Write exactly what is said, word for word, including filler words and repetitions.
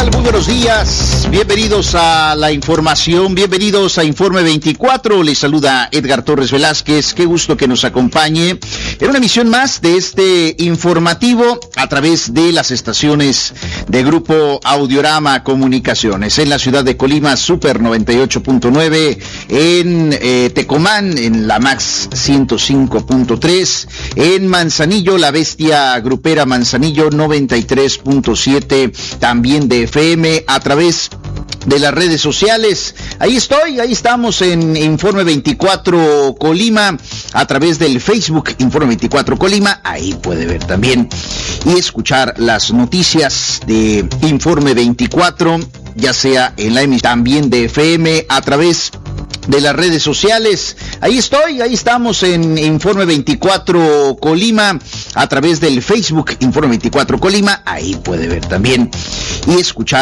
tal? Muy buenos días. Bienvenidos a la información, bienvenidos a Informe veinticuatro. Les saluda Edgar Torres Velázquez. Qué gusto que nos acompañe en una emisión más de este informativo a través de las estaciones de Grupo Audiorama Comunicaciones. En la ciudad de Colima, Super noventa y ocho punto nueve, en eh, Tecomán, en la Max ciento cinco punto tres, en Manzanillo, la Bestia Grupera Manzanillo noventa y tres punto siete, también de F M a través de las redes sociales. Ahí estoy, ahí estamos en Informe veinticuatro Colima, a través del Facebook Informe veinticuatro Colima. Ahí puede ver también y escuchar las noticias de Informe veinticuatro, ya sea en la emisión también de F M a través de las redes sociales. Ahí estoy, ahí estamos en Informe veinticuatro Colima, a través del Facebook Informe veinticuatro Colima. Ahí puede ver también y escuchar